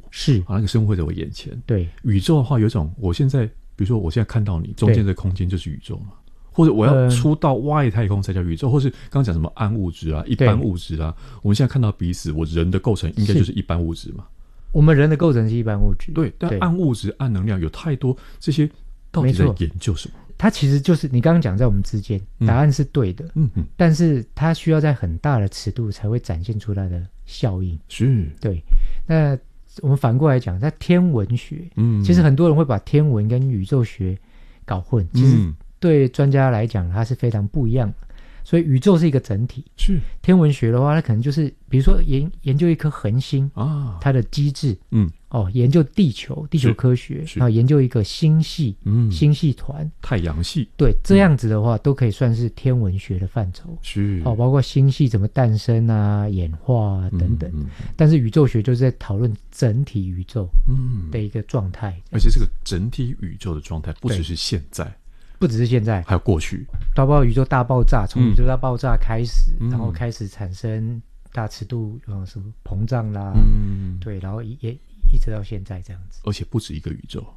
是那个生活在我眼前。 对， 宇宙的话有一种，我现在比如说我现在看到你中间的空间就是宇宙嘛，或者我要出到外太空才叫宇宙，或是刚刚讲什么暗物质啊、一般物质啊，我们现在看到彼此，我人的构成应该就是一般物质嘛。 我们人的构成是一般物质， 对，但暗物质、暗能量有太多，这些到底在研究什么？ 它其实就是你刚刚讲在我们之间，答案是对的，但是它需要在很大的尺度才会展现出它的效应。 是， 对。那我们反过来讲，在天文学，其实很多人会把天文跟宇宙学搞混，其实对专家来讲，它是非常不一样的。所以宇宙是一个整体， 是天文学的话，它可能就是比如说研究一颗恒星啊， 它的机制，研究地球科学，然后研究一个星系，星系团、 太阳系， 对，这样子的话都可以算是天文学的范畴， 是包括星系怎么诞生啊、演化啊等等。但是宇宙学就是在讨论整体宇宙的一个状态， 而且这个整体宇宙的状态不只是现在。 不只是现在， 还有过去， 包括宇宙大爆炸，从宇宙大爆炸开始，然后开始产生大尺度什么膨胀啦，对，然后也一直到现在这样子， 而且不止一个宇宙。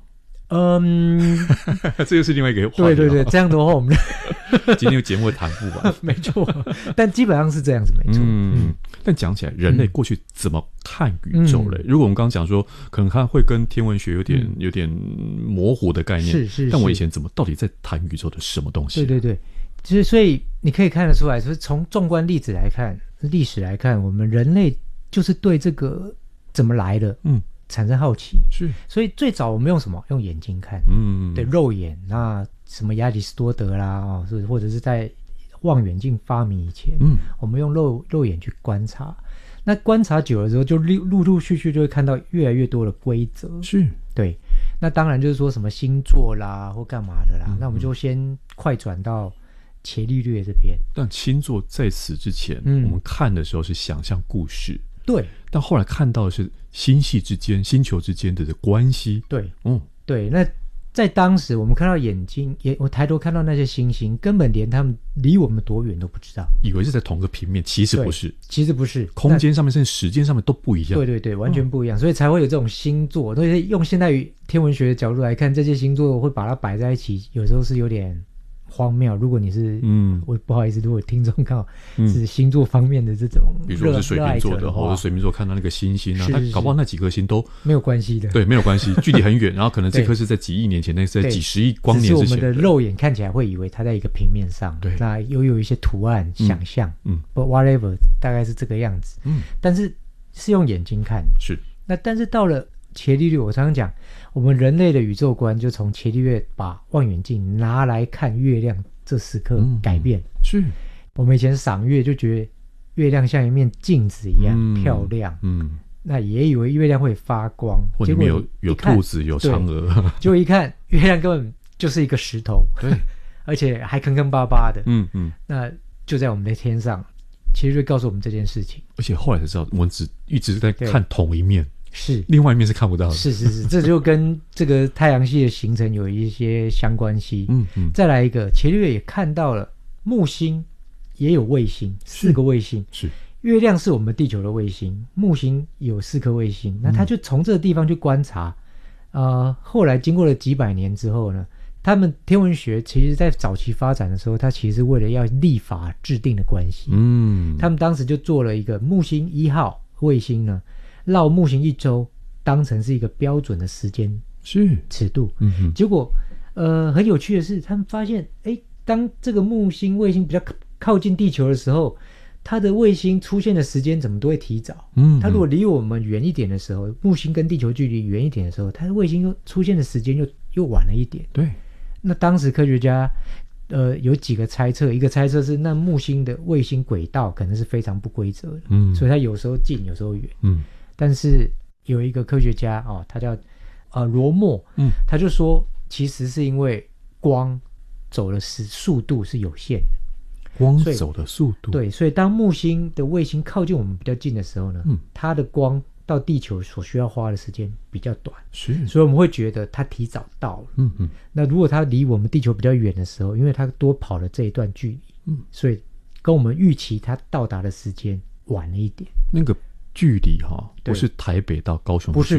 这个是另外一个话题。 对，这样的话我们今天节目会谈不完。 没错，但基本上是这样子，没错。 但讲起来，人类过去怎么看宇宙嘞？如果我们刚刚讲说，可能它会跟天文学有点模糊的概念， 是。 但我以前到底在谈宇宙的什么东西？ 对，其实所以你可以看得出来，就是从纵观历史来看，我们人类就是对这个怎么来的，产生好奇。 是， 所以最早我们用什么？用眼睛看，对，肉眼。那什么亚里士多德啦，或者是在望远镜发明以前，我们用肉眼去观察。那观察久了之后，就陆陆续续就会看到越来越多的规则。 是， 对。那当然就是说什么星座啦，或干嘛的啦。那我们就先快转到伽利略这边。 但星座在此之前，我们看的时候是想象故事。 对， 但后来看到的是星系之间、星球之间的关系。 对，对。那在当时，我们看到我抬头看到那些星星，根本连他们离我们多远都不知道， 以为是在同个平面，其实不是，空间上面甚至时间上面都不一样。 对，完全不一样，所以才会有这种星座。所以用现代天文学的角度来看，这些星座会把它摆在一起，有时候是有点荒谬。如果你是我不好意思，如果听众刚好是星座方面的这种， 比如说是水瓶座的，或者水瓶座看到那个星星啊，他搞不好那几颗星都没有关系的， 对，没有关系，距离很远，然后可能这颗是在几亿年前，那是在几十亿光年之前， 只是我们的肉眼看起来会以为它在一个平面上， 对， 那有一些图案想象，but whatever， 大概是这个样子，但是用眼睛看， 是。 那但是到了伽利略，我常常讲，我们人类的宇宙观就从伽利略把望远镜拿来看月亮这时刻改变。 是， 我们以前赏月就觉得月亮像一面镜子一样漂亮，那也以为月亮会发光， 结果有兔子有嫦娥， 结果一看月亮根本就是一个石头， 对， 而且还坑坑巴巴的，那就在我们的天上，其实就告诉我们这件事情。 而且后来才知道，我们一直在看同一面， 是另外一面是看不到的。 是，这就跟这个太阳系的形成有一些相关系。再来一个，伽利略也看到了木星也有卫星，4个卫星。 是， 月亮是我们地球的卫星，木星有4颗卫星。那他就从这个地方去观察。后来经过了几百年之后呢，他们天文学其实在早期发展的时候，它其实是为了要立法制定的关系。他们当时就做了一个木星1号卫星呢，绕木星1周，当成是一个标准的时间尺度。结果很有趣的是，他们发现当这个木星卫星比较靠近地球的时候，它的卫星出现的时间怎么都会提早。它如果离我们远一点的时候，木星跟地球距离远一点的时候，它的卫星又出现的时间又晚了一点。 对， 那当时科学家有几个猜测，一个猜测是那木星的卫星轨道可能是非常不规则的，所以它有时候近有时候远。但是有一个科学家他叫罗默，他就说其实是因为光走的速度是有限的， 光走的速度， 对，所以当木星的卫星靠近我们比较近的时候呢，它的光到地球所需要花的时间比较短，所以我们会觉得它提早到了。那如果它离我们地球比较远的时候，因为它多跑了这一段距离，所以跟我们预期它到达的时间晚了一点。 那个距离不是台北到高雄的距